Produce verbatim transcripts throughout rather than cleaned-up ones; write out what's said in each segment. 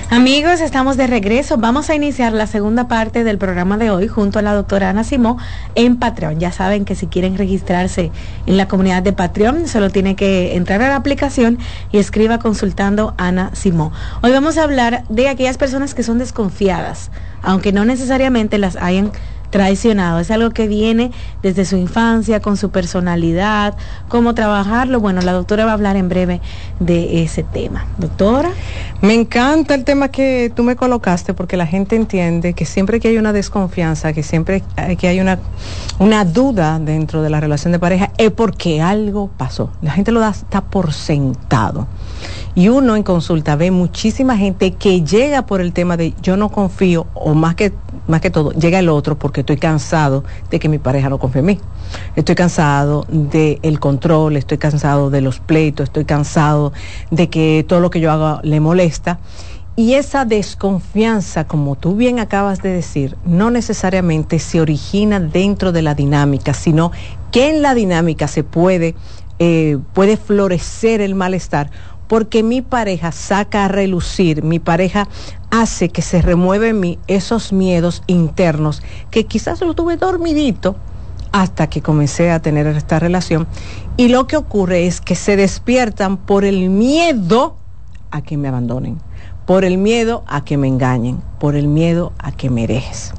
Amigos, estamos de regreso. Vamos a iniciar la segunda parte del programa de hoy junto a la doctora Ana Simó en Patreon. Ya saben que si quieren registrarse en la comunidad de Patreon, solo tiene que entrar a la aplicación y escriba consultando Ana Simó. Hoy vamos a hablar de aquellas personas que son desconfiadas, aunque no necesariamente las hayan traicionado. Es algo que viene desde su infancia, con su personalidad, cómo trabajarlo. Bueno, la doctora va a hablar en breve de ese tema. Doctora. Me encanta el tema que tú me colocaste, porque la gente entiende que siempre que hay una desconfianza, que siempre que hay una, una duda dentro de la relación de pareja, es porque algo pasó. La gente lo da hasta por sentado. Y uno en consulta ve muchísima gente que llega por el tema de yo no confío, o más que más que todo, llega el otro porque estoy cansado de que mi pareja no confíe en mí. Estoy cansado del control, estoy cansado de los pleitos, estoy cansado de que todo lo que yo haga le molesta. Y esa desconfianza, como tú bien acabas de decir, no necesariamente se origina dentro de la dinámica, sino que en la dinámica se puede, eh, puede florecer el malestar, porque mi pareja saca a relucir, mi pareja hace que se remueven en mí esos miedos internos que quizás lo tuve dormidito hasta que comencé a tener esta relación. Y lo que ocurre es que se despiertan por el miedo a que me abandonen, por el miedo a que me engañen, por el miedo a que me dejes.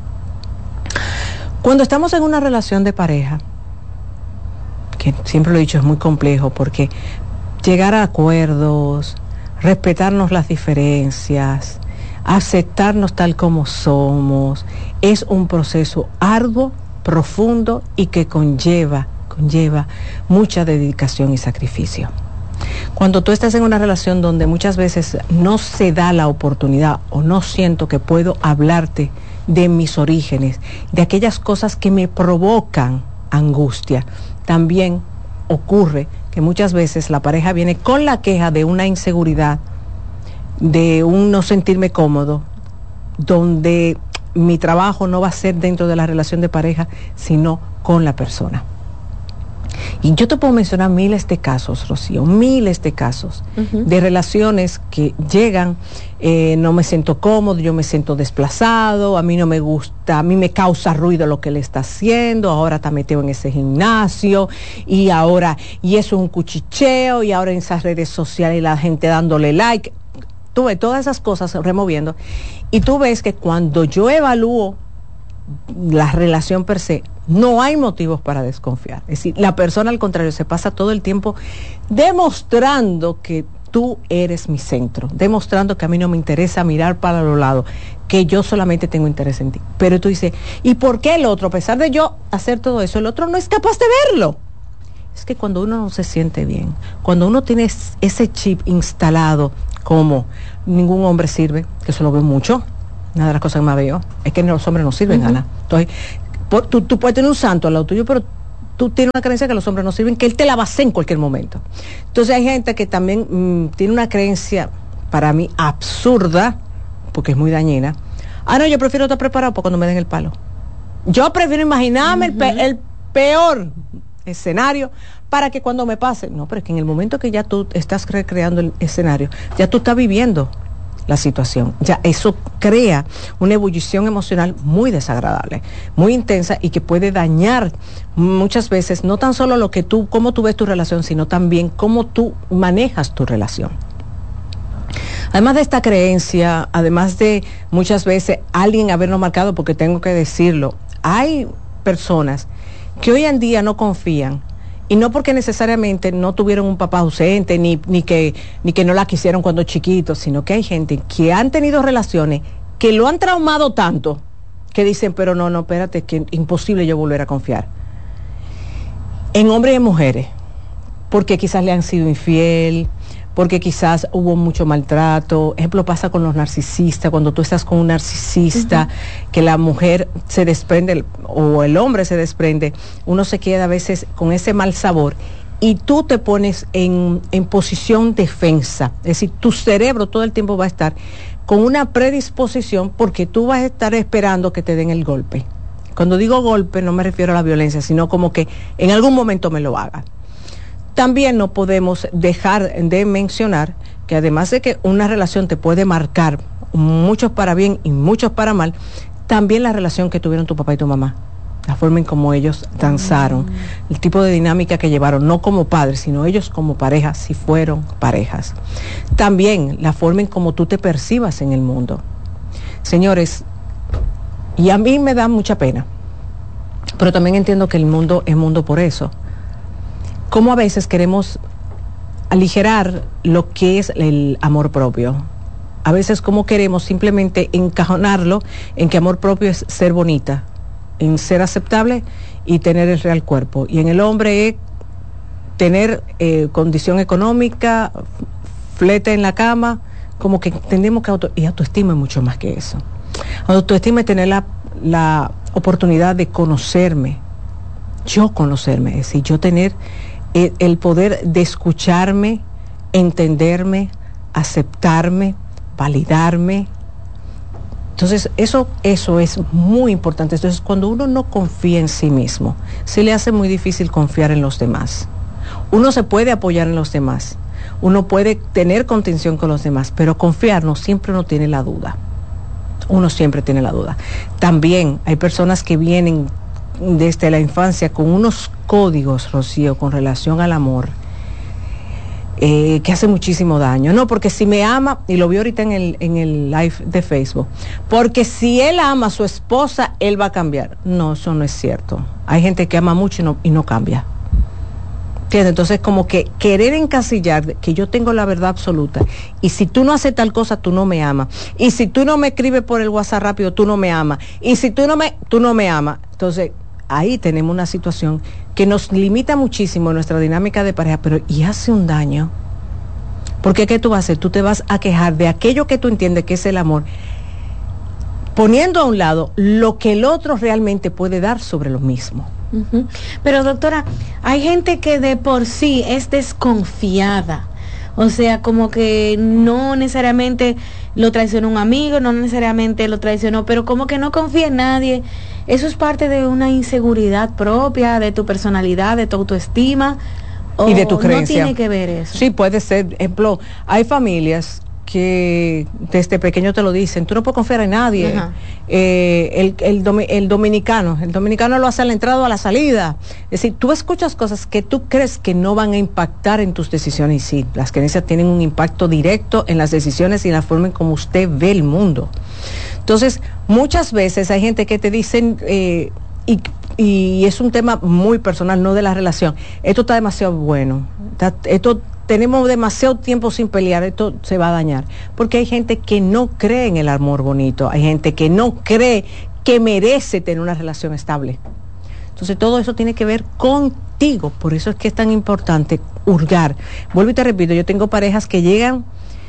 Cuando estamos en una relación de pareja, que siempre lo he dicho, es muy complejo porque llegar a acuerdos, respetarnos las diferencias, aceptarnos tal como somos, es un proceso arduo, profundo y que conlleva, conlleva mucha dedicación y sacrificio. Cuando tú estás en una relación donde muchas veces no se da la oportunidad o no siento que puedo hablarte de mis orígenes, de aquellas cosas que me provocan angustia, también ocurre que muchas veces la pareja viene con la queja de una inseguridad, de un no sentirme cómodo, donde mi trabajo no va a ser dentro de la relación de pareja, sino con la persona. Y yo te puedo mencionar miles de casos, Rocío, miles de casos uh-huh. de relaciones que llegan, eh, no me siento cómodo, yo me siento desplazado, a mí no me gusta, a mí me causa ruido lo que le está haciendo, ahora está metido en ese gimnasio, y ahora, y eso es un cuchicheo, y ahora en esas redes sociales la gente dándole like. Tú ves todas esas cosas removiendo, y tú ves que cuando yo evalúo la relación per se, no hay motivos para desconfiar. Es decir, la persona al contrario se pasa todo el tiempo demostrando que tú eres mi centro, demostrando que a mí no me interesa mirar para los lados, que yo solamente tengo interés en ti. Pero tú dices, ¿y por qué el otro, a pesar de yo hacer todo eso, el otro no es capaz de verlo? Es que cuando uno no se siente bien, cuando uno tiene ese chip instalado como ningún hombre sirve, que eso lo veo mucho, una de las cosas que más veo es que los hombres no sirven, uh-huh. Ana. Entonces, por, tú, tú puedes tener un santo al lado tuyo, pero tú tienes una creencia que los hombres no sirven, que él te la va a hacer en cualquier momento. Entonces hay gente que también mmm, tiene una creencia, para mí, absurda, porque es muy dañina. Ah, no, yo prefiero estar preparado para cuando me den el palo. Yo prefiero imaginarme uh-huh. el, pe- el peor escenario para que cuando me pase, no, pero es que en el momento que ya tú estás recreando el escenario, ya tú estás viviendo la situación, ya eso crea una ebullición emocional muy desagradable, muy intensa y que puede dañar muchas veces no tan solo lo que tú, cómo tú ves tu relación, sino también cómo tú manejas tu relación. Además de esta creencia, además de muchas veces alguien habernos marcado, porque tengo que decirlo, hay personas que hoy en día no confían. Y no porque necesariamente no tuvieron un papá ausente, ni, ni, que, ni que no la quisieron cuando chiquitos, sino que hay gente que han tenido relaciones que lo han traumado tanto, que dicen, pero no, no, espérate, que imposible yo volver a confiar. En hombres y en mujeres, porque quizás le han sido infiel, porque quizás hubo mucho maltrato. Ejemplo, pasa con los narcisistas, cuando tú estás con un narcisista, uh-huh. que la mujer se desprende, o el hombre se desprende, uno se queda a veces con ese mal sabor, y tú te pones en, en posición defensa. Es decir, tu cerebro todo el tiempo va a estar con una predisposición, porque tú vas a estar esperando que te den el golpe. Cuando digo golpe, no me refiero a la violencia, sino como que en algún momento me lo hagan. También no podemos dejar de mencionar que además de que una relación te puede marcar muchos para bien y muchos para mal, también la relación que tuvieron tu papá y tu mamá, la forma en cómo ellos danzaron, mm. el tipo de dinámica que llevaron, no como padres, sino ellos como pareja, si fueron parejas. También la forma en cómo tú te percibas en el mundo. Señores, y a mí me da mucha pena, pero también entiendo que el mundo es mundo por eso. Cómo a veces queremos aligerar lo que es el amor propio. A veces como queremos simplemente encajonarlo en que amor propio es ser bonita, en ser aceptable y tener el real cuerpo. Y en el hombre es tener eh, condición económica, flete en la cama, como que entendemos que auto, y autoestima es mucho más que eso. Autoestima es tener la, la oportunidad de conocerme, yo conocerme, es decir, yo tener el, el poder de escucharme, entenderme, aceptarme, validarme. Entonces, eso, eso es muy importante. Entonces, cuando uno no confía en sí mismo, se le hace muy difícil confiar en los demás. Uno se puede apoyar en los demás, uno puede tener contención con los demás, pero confiar no siempre uno tiene la duda. Uno siempre tiene la duda. También hay personas que vienen desde la infancia con unos códigos, Rocío, con relación al amor, Eh, que hace muchísimo daño. No, porque si me ama, y lo vi ahorita en el, en el live de Facebook, porque si él ama a su esposa, él va a cambiar. No, eso no es cierto. Hay gente que ama mucho y no, y no cambia. ¿Entiendes? Entonces, como que querer encasillar que yo tengo la verdad absoluta, y si tú no haces tal cosa, tú no me amas, y si tú no me escribes por el WhatsApp rápido, tú no me amas, y si tú no me, tú no me amas. Entonces, ahí tenemos una situación que nos limita muchísimo nuestra dinámica de pareja, pero y hace un daño. Porque ¿qué tú vas a hacer? Tú te vas a quejar de aquello que tú entiendes que es el amor, poniendo a un lado lo que el otro realmente puede dar sobre lo mismo. Uh-huh. Pero doctora, hay gente que de por sí es desconfiada. O sea, como que no necesariamente lo traicionó un amigo, no necesariamente lo traicionó, pero como que no confía en nadie. Eso es parte de una inseguridad propia, de tu personalidad, de tu autoestima. Y de tu creencia. No tiene que ver eso. Sí, puede ser. Ejemplo, hay familias que desde pequeño te lo dicen, tú no puedes confiar en nadie. Eh, el, el, domi, el dominicano, el dominicano lo hace a la entrada o a la salida. Es decir, tú escuchas cosas que tú crees que no van a impactar en tus decisiones, y sí, las creencias tienen un impacto directo en las decisiones y en la forma en cómo usted ve el mundo. Entonces, muchas veces hay gente que te dicen, eh, y, y es un tema muy personal, no de la relación, esto está demasiado bueno, está, esto tenemos demasiado tiempo sin pelear, esto se va a dañar. Porque hay gente que no cree en el amor bonito, hay gente que no cree que merece tener una relación estable. Entonces todo eso tiene que ver contigo, por eso es que es tan importante hurgar. Vuelvo y te repito, yo tengo parejas que llegan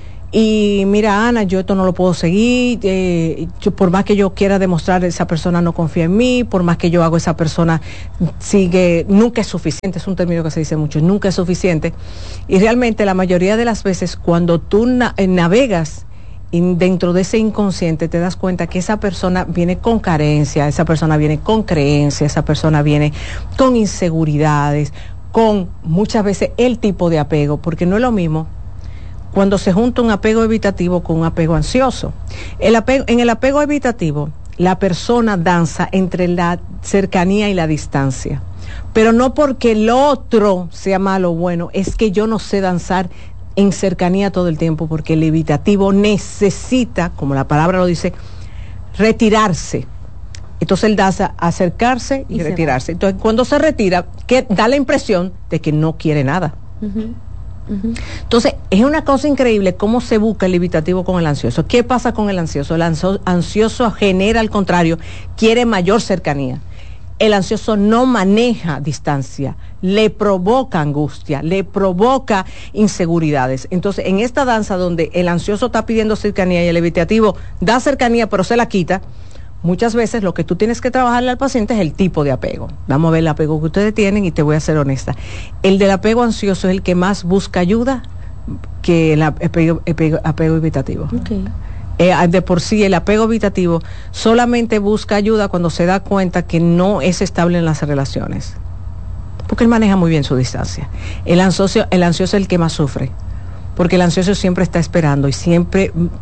y mira, Ana, yo esto no lo puedo seguir, eh, yo, por más que yo quiera demostrar, esa persona no confía en mí, por más que yo hago, esa persona sigue, nunca es suficiente, es un término que se dice mucho, nunca es suficiente. Y realmente la mayoría de las veces cuando tú na- navegas in, dentro de ese inconsciente, te das cuenta que esa persona viene con carencia, esa persona viene con creencia, esa persona viene con inseguridades, con muchas veces el tipo de apego, porque no es lo mismo cuando se junta un apego evitativo con un apego ansioso. El apego, en el apego evitativo, la persona danza entre la cercanía y la distancia. Pero no porque el otro sea malo o bueno, es que yo no sé danzar en cercanía todo el tiempo, porque el evitativo necesita, como la palabra lo dice, retirarse. Entonces él danza acercarse y, y retirarse. Entonces cuando se retira, que da la impresión de que no quiere nada. Uh-huh. Uh-huh. Entonces, es una cosa increíble cómo se busca el evitativo con el ansioso. ¿Qué pasa con el ansioso? El ansioso, ansioso genera, al contrario, quiere mayor cercanía. El ansioso no maneja distancia, le provoca angustia, le provoca inseguridades. Entonces, en esta danza donde el ansioso está pidiendo cercanía y el evitativo da cercanía pero se la quita, muchas veces lo que tú tienes que trabajarle al paciente es el tipo de apego. Vamos a ver el apego que ustedes tienen y te voy a ser honesta. El del apego ansioso es el que más busca ayuda que el apego, apego, apego evitativo. Okay. Eh, de por sí el apego evitativo solamente busca ayuda cuando se da cuenta que no es estable en las relaciones. Porque él maneja muy bien su distancia. El ansioso, el ansioso es el que más sufre. Porque el ansioso siempre está esperando y siempre...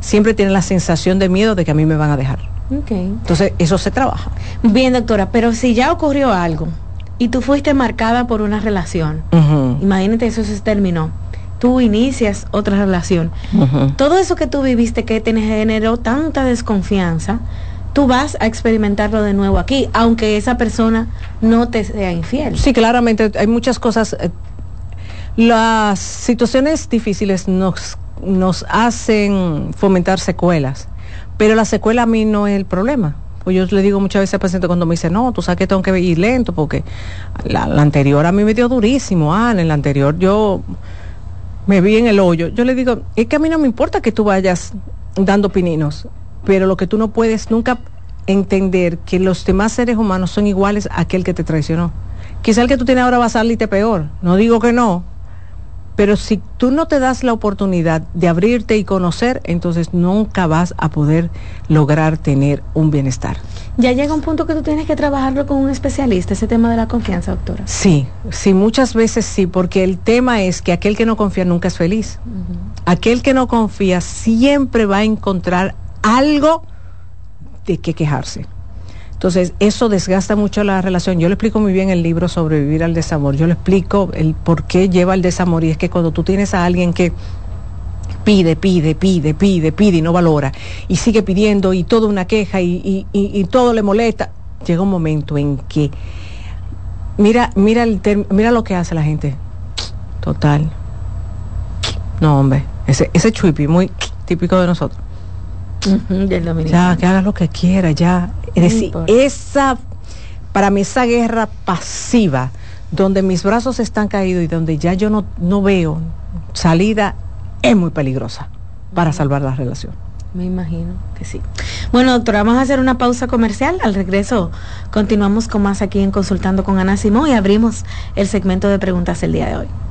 siempre tienen la sensación de miedo de que a mí me van a dejar. Okay. Entonces, eso se trabaja. Bien, doctora, pero si ya ocurrió algo y tú fuiste marcada por una relación, uh-huh. imagínate, eso se terminó, tú inicias otra relación, uh-huh. todo eso que tú viviste que te generó tanta desconfianza, tú vas a experimentarlo de nuevo aquí, aunque esa persona no te sea infiel. Sí, claramente, hay muchas cosas. Eh, las situaciones difíciles nos, nos hacen fomentar secuelas, pero la secuela a mí no es el problema. Pues yo le digo muchas veces al paciente cuando me dice, no, tú sabes que tengo que ir lento, porque la, la anterior a mí me dio durísimo, ah, en la anterior yo me vi en el hoyo. Yo le digo, es que a mí no me importa que tú vayas dando pininos, pero lo que tú no puedes nunca entender que los demás seres humanos son iguales a aquel que te traicionó. Quizá el que tú tienes ahora va a salirte peor, no digo que no, pero si tú no te das la oportunidad de abrirte y conocer, entonces nunca vas a poder lograr tener un bienestar. Ya llega un punto que tú tienes que trabajarlo con un especialista, ese tema de la confianza, doctora. Sí, sí, muchas veces sí, porque el tema es que aquel que no confía nunca es feliz. Uh-huh. Aquel que no confía siempre va a encontrar algo de qué quejarse. Entonces, eso desgasta mucho la relación. Yo le explico muy bien el libro Sobrevivir al Desamor. Yo le explico el por qué lleva el desamor, y es que cuando tú tienes a alguien que pide, pide, pide, pide, pide y no valora, y sigue pidiendo y toda una queja y, y, y, y todo le molesta, llega un momento en que mira, mira, el term- mira lo que hace la gente. Total. No, hombre, ese, ese chuipi muy típico de nosotros. Uh-huh, del dominicano. Ya, que haga lo que quiera, ya. Es decir, esa, para mí esa guerra pasiva, donde mis brazos están caídos y donde ya yo no, no veo salida, es muy peligrosa para salvar la relación. Me imagino que sí. Bueno, doctora, vamos a hacer una pausa comercial. Al regreso continuamos con más aquí en Consultando con Ana Simón y abrimos el segmento de preguntas el día de hoy.